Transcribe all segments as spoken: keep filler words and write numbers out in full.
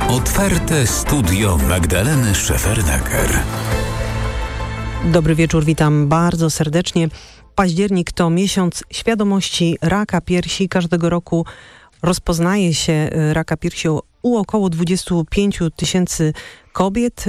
Otwarte studio Magdaleny Szefernaker. Dobry wieczór, witam bardzo serdecznie. Październik to miesiąc świadomości raka piersi. Każdego roku rozpoznaje się raka piersi u około dwudziestu pięciu tysięcy kobiet.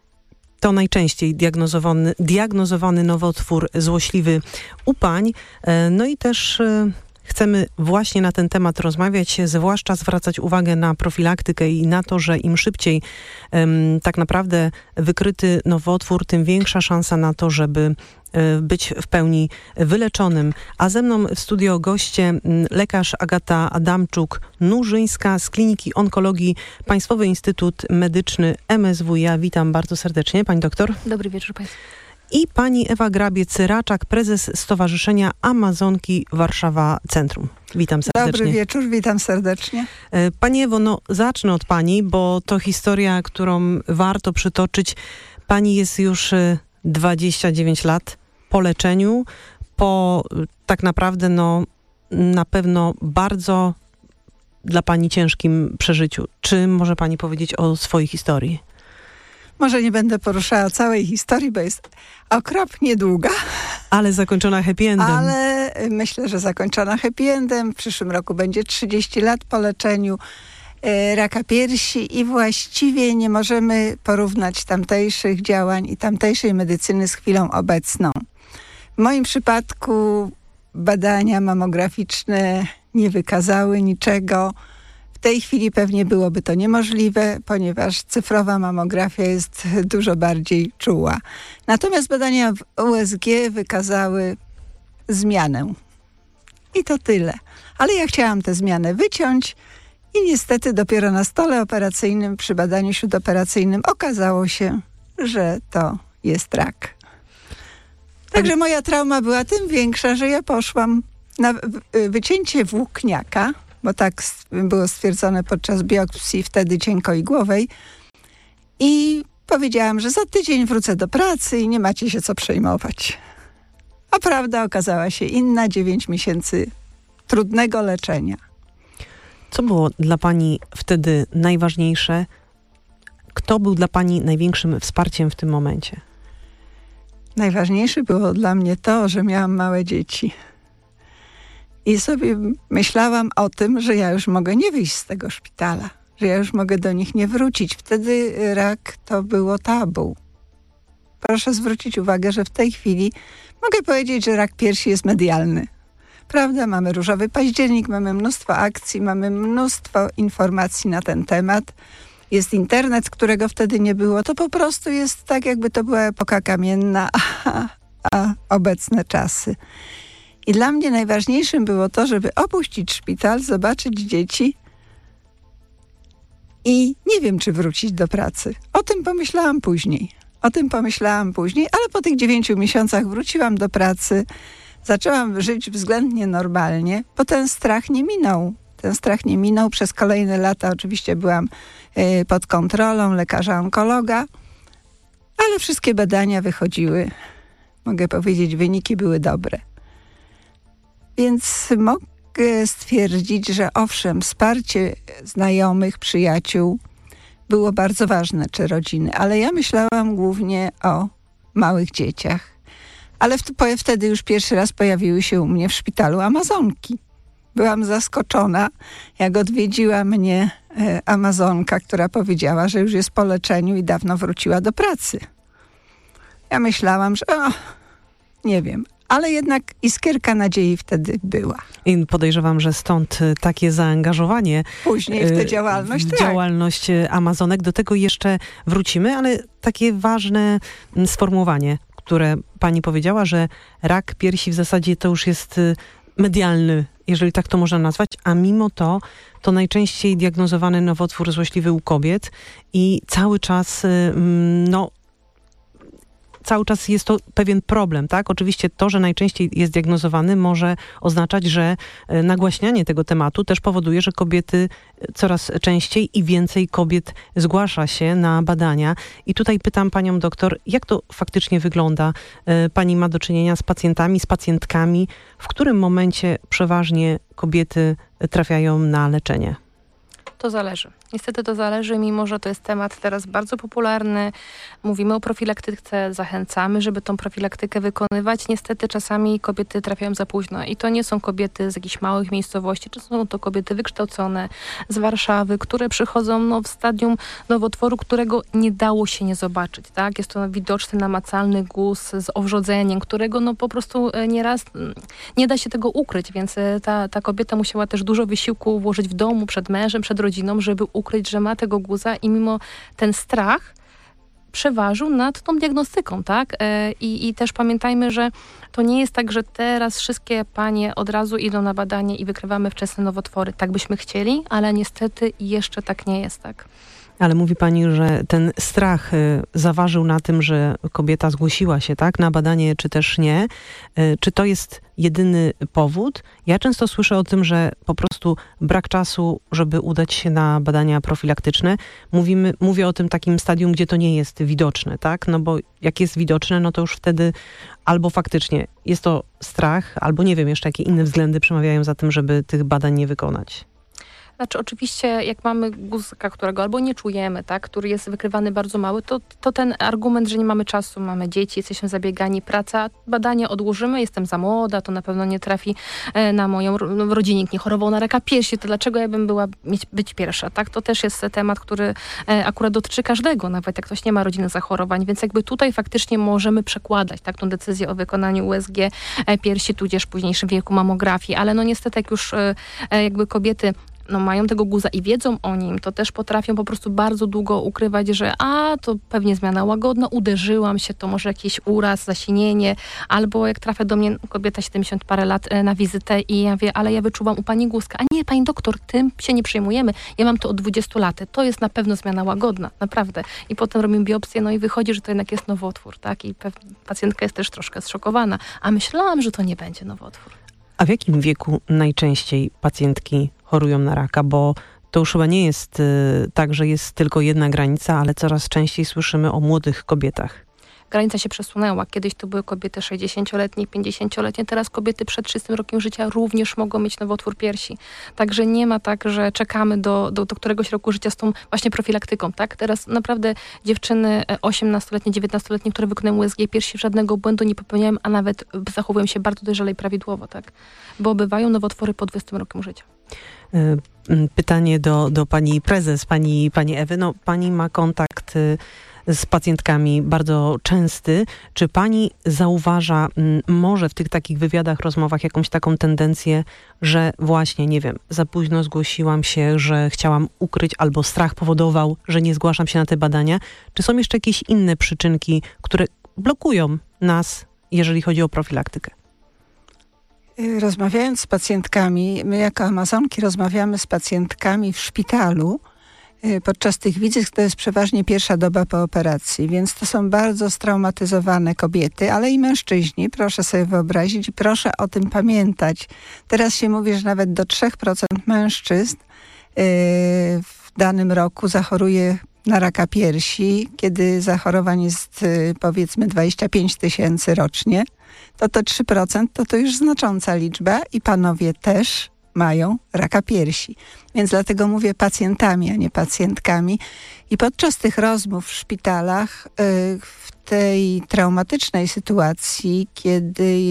To najczęściej diagnozowany, diagnozowany nowotwór złośliwy u pań. No i też chcemy właśnie na ten temat rozmawiać, zwłaszcza zwracać uwagę na profilaktykę i na to, że im szybciej um, tak naprawdę wykryty nowotwór, tym większa szansa na to, żeby być w pełni wyleczonym. A ze mną w studio goście lekarz Agata Adamczuk-Nurzyńska z Kliniki Onkologii Państwowy Instytut Medyczny M S W. Ja witam bardzo serdecznie, pani doktor. Dobry wieczór państwu. I pani Ewa Grabiec-Raczak, prezes Stowarzyszenia Amazonki Warszawa Centrum. Witam serdecznie. Dobry wieczór, witam serdecznie. Pani Ewo, no zacznę od pani, bo to historia, którą warto przytoczyć. Pani jest już dwadzieścia dziewięć lat po leczeniu, po tak naprawdę no na pewno bardzo dla pani ciężkim przeżyciu. Czy może pani powiedzieć o swojej historii? Może nie będę poruszała całej historii, bo jest okropnie długa. Ale zakończona happy endem. Ale myślę, że zakończona happy endem. W przyszłym roku będzie trzydzieści lat po leczeniu e, raka piersi i właściwie nie możemy porównać tamtejszych działań i tamtejszej medycyny z chwilą obecną. W moim przypadku badania mamograficzne nie wykazały niczego. W tej chwili pewnie byłoby to niemożliwe, ponieważ cyfrowa mamografia jest dużo bardziej czuła. Natomiast badania w U S G wykazały zmianę. I to tyle. Ale ja chciałam tę zmianę wyciąć i niestety dopiero na stole operacyjnym, przy badaniu śródoperacyjnym okazało się, że to jest rak. Także moja trauma była tym większa, że ja poszłam na wycięcie włókniaka, bo tak było stwierdzone podczas biopsji wtedy cienkoigłowej. I powiedziałam, że za tydzień wrócę do pracy i nie macie się co przejmować. A prawda okazała się inna, dziewięć miesięcy trudnego leczenia. Co było dla pani wtedy najważniejsze? Kto był dla pani największym wsparciem w tym momencie? Najważniejsze było dla mnie to, że miałam małe dzieci. I sobie myślałam o tym, że ja już mogę nie wyjść z tego szpitala, że ja już mogę do nich nie wrócić. Wtedy rak to było tabu. Proszę zwrócić uwagę, że w tej chwili mogę powiedzieć, że rak piersi jest medialny. Prawda? Mamy różowy październik, mamy mnóstwo akcji, mamy mnóstwo informacji na ten temat. Jest internet, którego wtedy nie było. To po prostu jest tak, jakby to była epoka kamienna, a, a obecne czasy. I dla mnie najważniejszym było to, żeby opuścić szpital, zobaczyć dzieci i nie wiem, czy wrócić do pracy. O tym pomyślałam później. O tym pomyślałam później, ale po tych dziewięciu miesiącach wróciłam do pracy. Zaczęłam żyć względnie normalnie, bo ten strach nie minął. Ten strach nie minął. Przez kolejne lata oczywiście byłam y, pod kontrolą lekarza onkologa, ale wszystkie badania wychodziły, mogę powiedzieć, wyniki były dobre. Więc mogę stwierdzić, że owszem, wsparcie znajomych, przyjaciół było bardzo ważne, czy rodziny, ale ja myślałam głównie o małych dzieciach. Ale w, wtedy już pierwszy raz pojawiły się u mnie w szpitalu Amazonki. Byłam zaskoczona, jak odwiedziła mnie e, Amazonka, która powiedziała, że już jest po leczeniu i dawno wróciła do pracy. Ja myślałam, że o, nie wiem, ale jednak iskierka nadziei wtedy była. I podejrzewam, że stąd takie zaangażowanie później w tę działalność. W tak. działalność Amazonek. Do tego jeszcze wrócimy, ale takie ważne sformułowanie, które pani powiedziała, że rak piersi w zasadzie to już jest medialny, jeżeli tak to można nazwać, a mimo to to najczęściej diagnozowany nowotwór złośliwy u kobiet i cały czas no cały czas jest to pewien problem, tak? Oczywiście to, że najczęściej jest diagnozowany, może oznaczać, że nagłaśnianie tego tematu też powoduje, że kobiety coraz częściej i więcej kobiet zgłasza się na badania. I tutaj pytam panią doktor, jak to faktycznie wygląda? Pani ma do czynienia z pacjentami, z pacjentkami. W którym momencie przeważnie kobiety trafiają na leczenie? To zależy. Niestety to zależy, mimo że to jest temat teraz bardzo popularny. Mówimy o profilaktyce, zachęcamy, żeby tą profilaktykę wykonywać. Niestety czasami kobiety trafiają za późno i to nie są kobiety z jakichś małych miejscowości, czy są to kobiety wykształcone z Warszawy, które przychodzą no, w stadium nowotworu, którego nie dało się nie zobaczyć. Tak? Jest to widoczny, namacalny guz z owrzodzeniem, którego no, po prostu nieraz nie da się tego ukryć, więc ta, ta kobieta musiała też dużo wysiłku włożyć w domu, przed mężem, przed rodziną, żeby ukryć, że ma tego guza i mimo ten strach przeważył nad tą diagnostyką, tak? I, I też pamiętajmy, że to nie jest tak, że teraz wszystkie panie od razu idą na badanie i wykrywamy wczesne nowotwory. Tak byśmy chcieli, ale niestety jeszcze tak nie jest, tak? Ale mówi pani, że ten strach y, zaważył na tym, że kobieta zgłosiła się, tak, na badanie, czy też nie. Y, czy to jest jedyny powód? Ja często słyszę o tym, że po prostu brak czasu, żeby udać się na badania profilaktyczne. Mówimy, mówię o tym takim stadium, gdzie to nie jest widoczne, tak? No bo jak jest widoczne, no to już wtedy albo faktycznie jest to strach, albo nie wiem jeszcze, jakie inne względy przemawiają za tym, żeby tych badań nie wykonać. Znaczy oczywiście jak mamy guzka, którego albo nie czujemy, tak, który jest wykrywany bardzo mały, to, to ten argument, że nie mamy czasu, mamy dzieci, jesteśmy zabiegani, praca, badanie odłożymy, jestem za młoda, to na pewno nie trafi na moją rodzinę, nikt nie chorował na raka piersi, to dlaczego ja bym była mieć, być pierwsza, tak? To też jest temat, który akurat dotyczy każdego, nawet jak ktoś nie ma rodzinnych zachorowań, więc jakby tutaj faktycznie możemy przekładać, tak, tą decyzję o wykonaniu U S G piersi, tudzież w późniejszym wieku mamografii, ale no niestety jak już jakby kobiety no mają tego guza i wiedzą o nim, to też potrafią po prostu bardzo długo ukrywać, że a, to pewnie zmiana łagodna, uderzyłam się, to może jakiś uraz, zasinienie, albo jak trafia do mnie kobieta siedemdziesiąt parę lat na wizytę i ja wie, ale ja wyczuwam u pani guzka. A nie, pani doktor, tym się nie przejmujemy. Ja mam to od dwudziestu lat. To jest na pewno zmiana łagodna, naprawdę. I potem robimy biopsję, no i wychodzi, że to jednak jest nowotwór, tak? I pacjentka jest też troszkę zszokowana. A myślałam, że to nie będzie nowotwór. A w jakim wieku najczęściej pacjentki chorują na raka? Bo to już chyba nie jest y, tak, że jest tylko jedna granica, ale coraz częściej słyszymy o młodych kobietach. Granica się przesunęła. Kiedyś to były kobiety sześćdziesięcioletnie, pięćdziesięcioletnie. Teraz kobiety przed trzydziestym rokiem życia również mogą mieć nowotwór piersi. Także nie ma tak, że czekamy do, do, do któregoś roku życia z tą właśnie profilaktyką. Tak? Teraz naprawdę dziewczyny osiemnastoletnie, dziewiętnastoletnie, które wykonują U S G piersi, żadnego błędu nie popełniają, a nawet zachowują się bardzo dojrzale i prawidłowo. Tak? Bo bywają nowotwory po dwudziestym rokiem życia. Pytanie do, do pani prezes, pani, pani Ewy. No, pani ma kontakt z pacjentkami bardzo częsty. Czy pani zauważa m, może w tych takich wywiadach, rozmowach jakąś taką tendencję, że właśnie, nie wiem, za późno zgłosiłam się, że chciałam ukryć albo strach powodował, że nie zgłaszam się na te badania? Czy są jeszcze jakieś inne przyczynki, które blokują nas, jeżeli chodzi o profilaktykę? Rozmawiając z pacjentkami, my jako Amazonki rozmawiamy z pacjentkami w szpitalu. Podczas tych wizyt to jest przeważnie pierwsza doba po operacji, więc to są bardzo straumatyzowane kobiety, ale i mężczyźni, proszę sobie wyobrazić i proszę o tym pamiętać. Teraz się mówi, że nawet do trzech procent mężczyzn w danym roku zachoruje na raka piersi, kiedy zachorowań jest powiedzmy dwadzieścia pięć tysięcy rocznie, to to trzy procent to to już znacząca liczba i panowie też mają raka piersi. Więc dlatego mówię pacjentami, a nie pacjentkami. I podczas tych rozmów w szpitalach, w tej traumatycznej sytuacji, kiedy,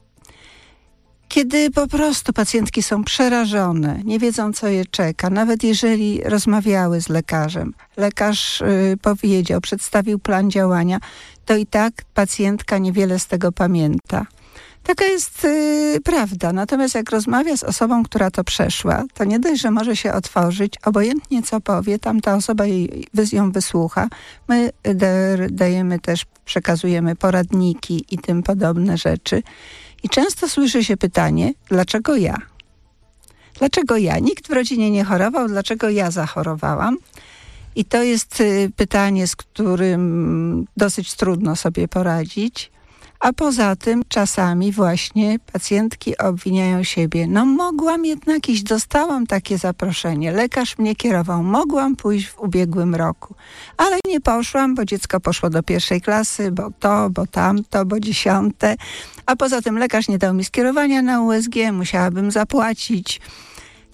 kiedy po prostu pacjentki są przerażone, nie wiedzą, co je czeka, nawet jeżeli rozmawiały z lekarzem, lekarz powiedział, przedstawił plan działania, to i tak pacjentka niewiele z tego pamięta. Taka jest y, prawda. Natomiast jak rozmawia z osobą, która to przeszła, to nie dość, że może się otworzyć, obojętnie co powie, tamta osoba jej, ją wysłucha. My da- dajemy też, przekazujemy poradniki i tym podobne rzeczy. I często słyszy się pytanie, dlaczego ja? Dlaczego ja? Nikt w rodzinie nie chorował, dlaczego ja zachorowałam? I to jest y, pytanie, z którym dosyć trudno sobie poradzić. A poza tym czasami właśnie pacjentki obwiniają siebie. No mogłam jednak iść, dostałam takie zaproszenie. Lekarz mnie kierował, mogłam pójść w ubiegłym roku. Ale nie poszłam, bo dziecko poszło do pierwszej klasy, bo to, bo tamto, bo dziesiąte. A poza tym lekarz nie dał mi skierowania na U S G, musiałabym zapłacić.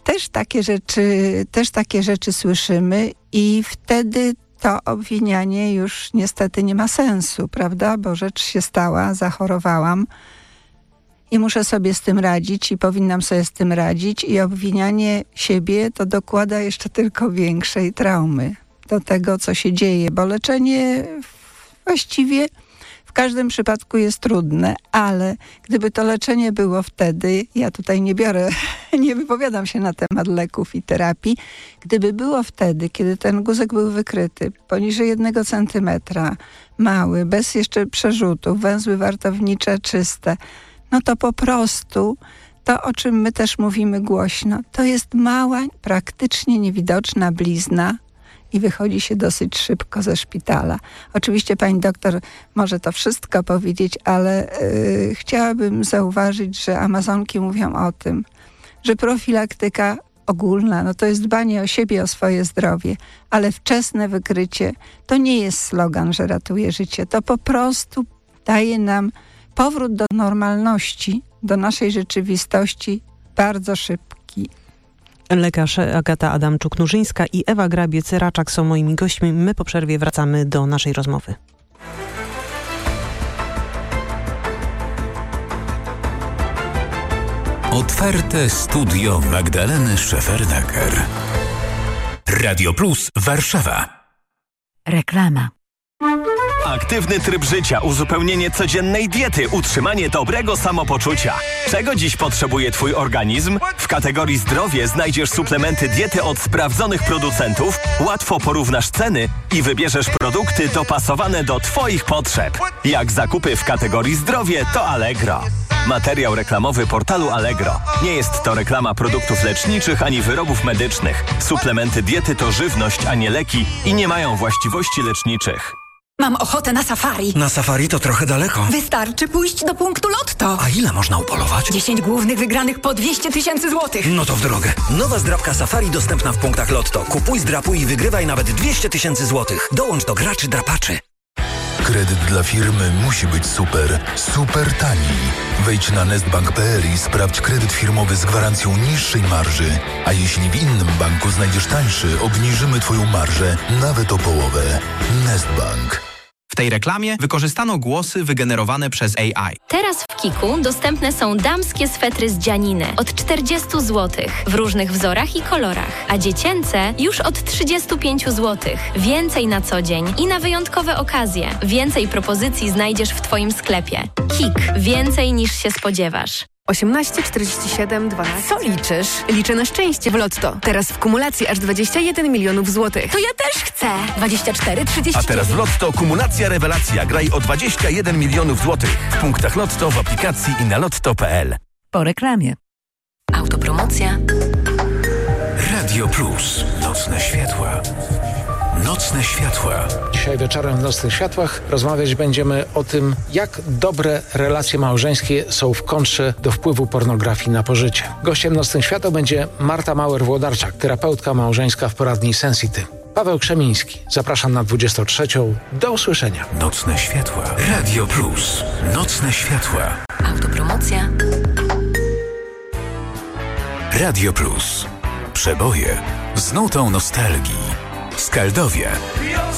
też takie rzeczy, też takie rzeczy słyszymy i wtedy to obwinianie już niestety nie ma sensu, prawda? Bo rzecz się stała, zachorowałam i muszę sobie z tym radzić i powinnam sobie z tym radzić i obwinianie siebie to dokłada jeszcze tylko większej traumy do tego, co się dzieje, bo leczenie właściwie w każdym przypadku jest trudne, ale gdyby to leczenie było wtedy, ja tutaj nie biorę, nie wypowiadam się na temat leków i terapii, gdyby było wtedy, kiedy ten guzek był wykryty poniżej jednego centymetra, mały, bez jeszcze przerzutów, węzły wartownicze czyste, no to po prostu to, o czym my też mówimy głośno, to jest mała, praktycznie niewidoczna blizna, i wychodzi się dosyć szybko ze szpitala. Oczywiście pani doktor może to wszystko powiedzieć, ale yy, chciałabym zauważyć, że Amazonki mówią o tym, że profilaktyka ogólna, no to jest dbanie o siebie, o swoje zdrowie, ale wczesne wykrycie to nie jest slogan, że ratuje życie. To po prostu daje nam powrót do normalności, do naszej rzeczywistości bardzo szybki. Lekarz Agata Adamczuk-Nurzyńska i Ewa Grabiec-Raczak są moimi gośćmi. My po przerwie wracamy do naszej rozmowy. Otwarte studio Magdaleny Szefernaker. Radio Plus Warszawa. Reklama. Aktywny tryb życia, uzupełnienie codziennej diety, utrzymanie dobrego samopoczucia. Czego dziś potrzebuje Twój organizm? W kategorii zdrowie znajdziesz suplementy diety od sprawdzonych producentów, łatwo porównasz ceny i wybierzesz produkty dopasowane do Twoich potrzeb. Jak zakupy w kategorii zdrowie, to Allegro. Materiał reklamowy portalu Allegro. Nie jest to reklama produktów leczniczych ani wyrobów medycznych. Suplementy diety to żywność, a nie leki i nie mają właściwości leczniczych. Mam ochotę na safari. Na safari to trochę daleko. Wystarczy pójść do punktu Lotto. A ile można upolować? dziesięć głównych wygranych po dwieście tysięcy złotych. No to w drogę. Nowa zdrabka safari dostępna w punktach Lotto. Kupuj, zdrapuj i wygrywaj nawet dwieście tysięcy złotych. Dołącz do graczy drapaczy. Kredyt dla firmy musi być super, super tani. Wejdź na nestbank kropka p l i sprawdź kredyt firmowy z gwarancją niższej marży. A jeśli w innym banku znajdziesz tańszy, obniżymy Twoją marżę nawet o połowę. Nestbank. W tej reklamie wykorzystano głosy wygenerowane przez A I. Teraz w Kiku dostępne są damskie swetry z dzianiny od czterdzieści złotych w różnych wzorach i kolorach, a dziecięce już od trzydzieści pięć złotych. Więcej na co dzień i na wyjątkowe okazje. Więcej propozycji znajdziesz w Twoim sklepie. Kik. Więcej niż się spodziewasz. osiemnaście czterdzieści siedem dwanaście. Co liczysz? Liczę na szczęście w Lotto. Teraz w kumulacji aż dwadzieścia jeden milionów złotych. To ja też chcę. dwadzieścia cztery trzydzieści A teraz w Lotto kumulacja rewelacja. Graj o dwadzieścia jeden milionów złotych. W punktach Lotto, w aplikacji i na lotto kropka p l. Po reklamie. Autopromocja. Radio Plus. Nocne światła. Nocne światła. Dzisiaj wieczorem w Nocnych Światłach rozmawiać będziemy o tym, jak dobre relacje małżeńskie są w kontrze do wpływu pornografii na pożycie. Gościem Nocnych Światła będzie Marta Mauer-Włodarczak, terapeutka małżeńska w poradni Sensity. Paweł Krzemiński. Zapraszam na dwudziestą trzecią. Do usłyszenia. Nocne światła. Radio Plus. Nocne światła. Autopromocja. Radio Plus. Przeboje z nutą nostalgii. Skaldowie.